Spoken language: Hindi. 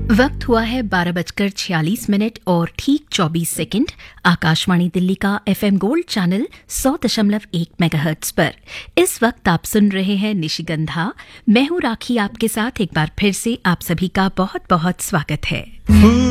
वक्त हुआ है 12:46 और ठीक 24 सेकंड। आकाशवाणी दिल्ली का एफएम गोल्ड चैनल 100.1 मेगाहर्ट्ज पर इस वक्त आप सुन रहे हैं निशिगंधा। मैं हूं राखी, आपके साथ एक बार फिर से आप सभी का बहुत बहुत स्वागत है।